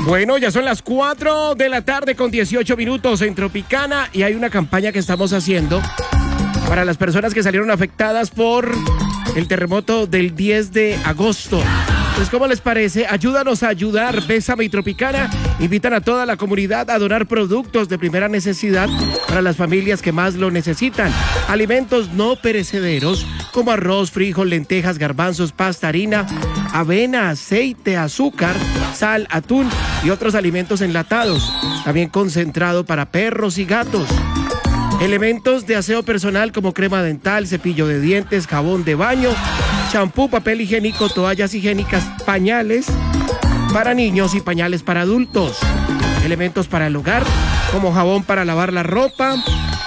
Bueno, ya son las 4 de la tarde con 18 minutos en Tropicana y hay una campaña que estamos haciendo para las personas que salieron afectadas por el terremoto del 10 de agosto. Pues, ¿cómo les parece? Ayúdanos a ayudar. Bésame y Tropicana invitan a toda la comunidad a donar productos de primera necesidad para las familias que más lo necesitan. Alimentos no perecederos como arroz, frijol, lentejas, garbanzos, pasta, harina, avena, aceite, azúcar, sal, atún y otros alimentos enlatados. También concentrado para perros y gatos. Elementos de aseo personal como crema dental, cepillo de dientes, jabón de baño, champú, papel higiénico, toallas higiénicas, pañales para niños y pañales para adultos. Elementos para el hogar como jabón para lavar la ropa,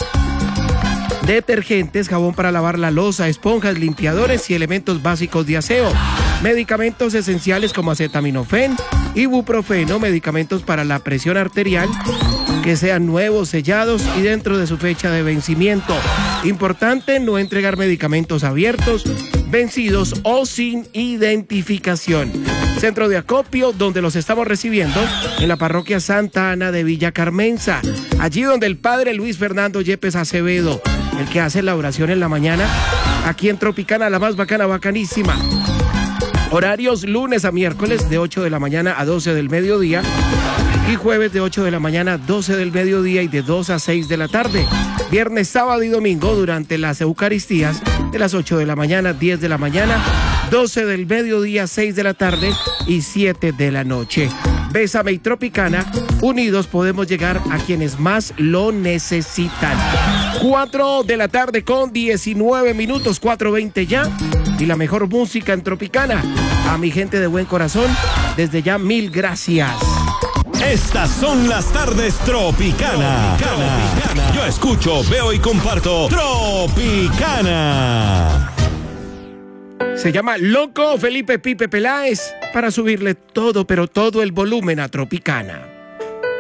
detergentes, jabón para lavar la loza, esponjas, limpiadores y elementos básicos de aseo. Medicamentos esenciales como acetaminofén, ibuprofeno, medicamentos para la presión arterial que sean nuevos, sellados y dentro de su fecha de vencimiento. Importante no entregar medicamentos abiertos, vencidos o sin identificación. Centro de acopio donde los estamos recibiendo en la parroquia Santa Ana de Villa Carmenza, allí donde el padre Luis Fernando Yepes Acevedo, el que hace la oración en la mañana, aquí en Tropicana, la más bacana, bacanísima. Horarios lunes a miércoles de 8 de la mañana a 12 del mediodía y jueves de 8 de la mañana a 12 del mediodía y de 2 a 6 de la tarde. Viernes, sábado y domingo durante las Eucaristías de las 8 de la mañana, 10 de la mañana, 12 del mediodía, 6 de la tarde y 7 de la noche. Bésame y Tropicana, unidos podemos llegar a quienes más lo necesitan. 4 de la tarde con 19 minutos, 4:20 ya. Y la mejor música en Tropicana. A mi gente de buen corazón, desde ya, mil gracias. Estas son las tardes Tropicana. Yo escucho, veo y comparto Tropicana. Se llama Loco Felipe Pipe Peláez para subirle todo, pero todo el volumen a Tropicana.